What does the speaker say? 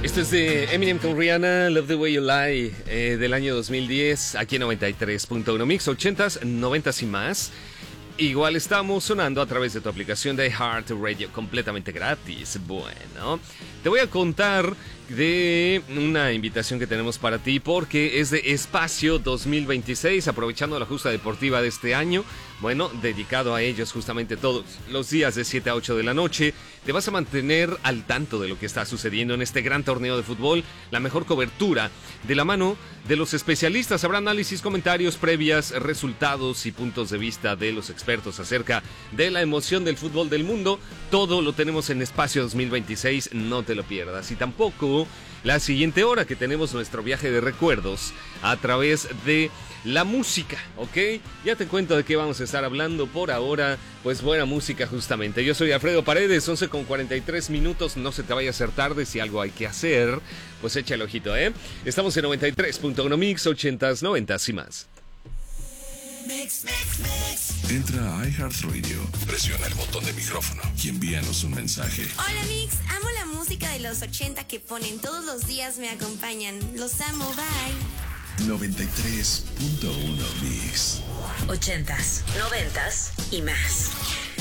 Esto es de Eminem con Rihanna, Love the Way You Lie, del año 2010, aquí en 93.1 Mix, 80s, 90s y más. Igual estamos sonando a través de tu aplicación de Heart Radio, completamente gratis. Bueno, te voy a contar de una invitación que tenemos para ti, porque es de Espacio 2026, aprovechando la justa deportiva de este año. Bueno, dedicado a ellos justamente todos los días de 7 a 8 de la noche. Te vas a mantener al tanto de lo que está sucediendo en este gran torneo de fútbol, la mejor cobertura de la mano de los especialistas. Habrá análisis, comentarios, previas, resultados y puntos de vista de los expertos acerca de la emoción del fútbol del mundo. Todo lo tenemos en Espacio 2026, no te lo pierdas. Y tampoco la siguiente hora, que tenemos nuestro viaje de recuerdos a través de la música, ¿ok? Ya te cuento de qué vamos a estar hablando. Por ahora, pues buena música justamente. Yo soy Alfredo Paredes, 11:43 minutos. No se te vaya a hacer tarde. Si algo hay que hacer, pues echa el ojito, ¿eh? Estamos en 93.1 Mix, 80s, 90s y más. Entra a iHeartRadio, presiona el botón de micrófono y envíanos un mensaje. Hola Mix, amo la música de los 80 que ponen todos los días, me acompañan. Los amo, bye. 93.1 Mix. 80s, 90s y más.